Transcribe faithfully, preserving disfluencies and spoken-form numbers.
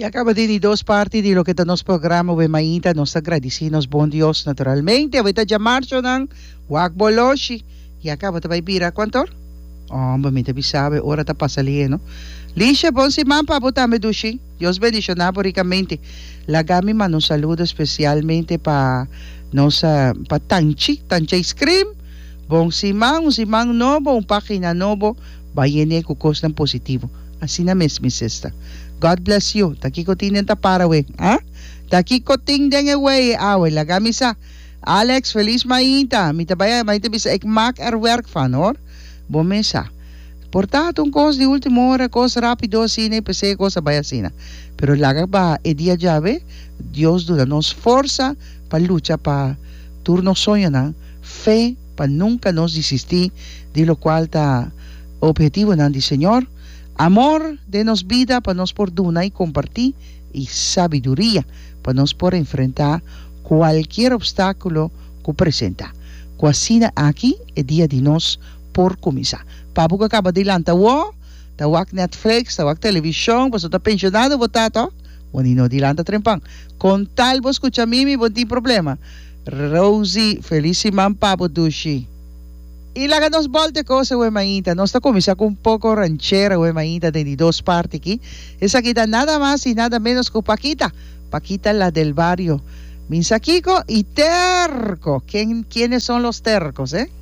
E acaba de dos partes de lo que está nos programa, we mainta, nos agradecemos, bom Dios, naturalmente. Avita chamar siya ng Wakboloshi. E acaba de vai bira, quantor? Oh, mamita bisabe, ora ta pasali, no? Lisha, bom si mampa, botame dushi. Dios bendice ricamente. Lagami man un saludo especialmente pa nosa pa Tanchi, Tanchi Ice Cream. Bom si man, un si man novo, un página novo, bayene kukos ng positivo. Así na mes, mi sister. God bless you. Taki ko tinin ta para we. Ha? Taki ko ting deng away. Awe, lagami sa. Alex, feliz mainta. Mita baya, mainta bisa ek mak er werk van, hoor. Bomesa. Portato un cos de última hora, cos rápido, cine, pese, cosa vaya cina. Pero laga ba, e dia llave, Dios duda nos forza pa lucha pa turno soña na, fe pa nunca nos desistir, de lo cual ta objetivo na di Señor. Amor de nos vida para nos por duna y compartir y sabiduría para nos por enfrentar cualquier obstáculo que presenta. Cuasina aquí el día de nos por comenzar. Papo que acaba de lanta wo, tawak Netflix, tawak televisión, pues está pensionado votato, bonino de lanta trempang. Con tal vos escucha mimi, bon di problema. Rosie, felicimam papo dushi. Y la que nos volte cosa, güey, maíta. Nos está comenzando un poco ranchera, güey, maíta, de dos partes aquí. Esa quita nada más y nada menos que Paquita. Paquita, la del barrio. Minsaquico y Terco. ¿Quién, ¿Quiénes son los tercos, eh?